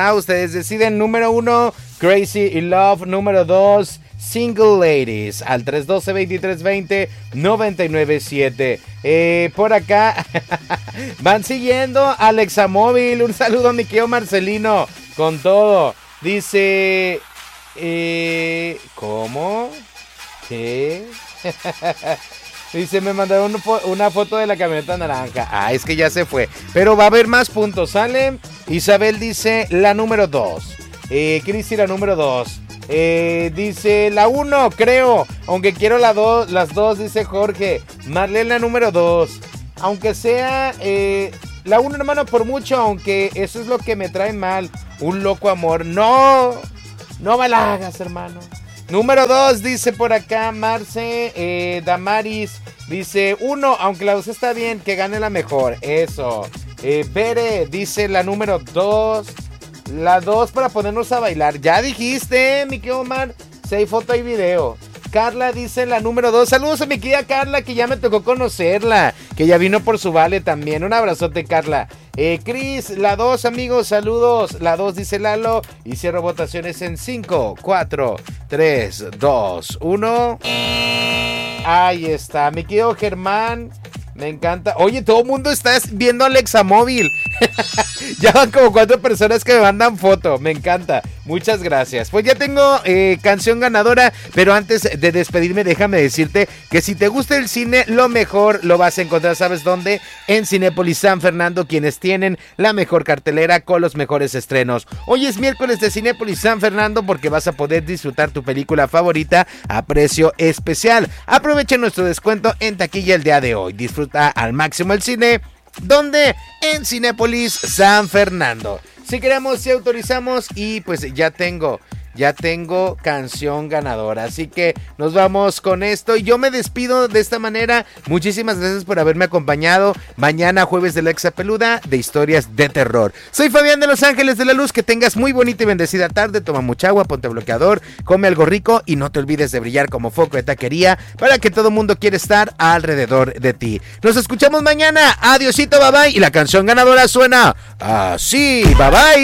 Ustedes deciden. Número 1, Crazy in Love. Número 2, Single Ladies. Al 312-2320-997. Por acá van siguiendo Alexa Móvil. Un saludo a mi querido Marcelino. Con todo. Dice... ¿Cómo? ¿Qué? Dice, me mandaron una foto de la camioneta naranja. Ah, es que ya se fue. Pero va a haber más puntos, ¿sale? Isabel dice la número 2. Cristi la número 2. Dice la 1, creo. Aunque quiero las dos, dice Jorge. Marlene la número 2. Aunque sea la 1, hermano, por mucho. Aunque eso es lo que me trae mal. Un loco amor. No me la hagas, hermano. Número 2, dice por acá Marce, Damaris, dice 1, aunque la 2 está bien, que gane la mejor, eso. Bere, dice la número 2, la 2 para ponernos a bailar, ya dijiste, mi querido Omar, si hay foto y video. Carla dice la número 2, saludos a mi querida Carla, que ya me tocó conocerla, que ya vino por su vale también, un abrazote Carla. Cris, la 2, amigos, saludos. La 2 dice Lalo. Y cierro votaciones en 5, 4, 3, 2, 1. Ahí está, mi querido Germán. Me encanta. Oye, todo el mundo está viendo Alexa Móvil. Ya van como 4 personas que me mandan foto. Me encanta. Muchas gracias. Pues ya tengo canción ganadora. Pero antes de despedirme, déjame decirte que si te gusta el cine, lo mejor lo vas a encontrar, ¿sabes dónde? En Cinépolis San Fernando, quienes tienen la mejor cartelera con los mejores estrenos. Hoy es miércoles de Cinépolis San Fernando porque vas a poder disfrutar tu película favorita a precio especial. Aprovecha nuestro descuento en taquilla el día de hoy. Disfruta al máximo el cine. ¿Dónde? En Cinépolis San Fernando. Si queremos, si autorizamos y pues ya tengo canción ganadora. Así que nos vamos con esto. Y yo me despido de esta manera. Muchísimas gracias por haberme acompañado. Mañana, jueves de la Exa Peluda, de historias de terror. Soy Fabián de Los Ángeles de la Luz. Que tengas muy bonita y bendecida tarde. Toma mucha agua, ponte bloqueador, come algo rico y no te olvides de brillar como foco de taquería para que todo mundo quiera estar alrededor de ti. Nos escuchamos mañana. Adiosito, bye bye. Y la canción ganadora suena así. Bye bye.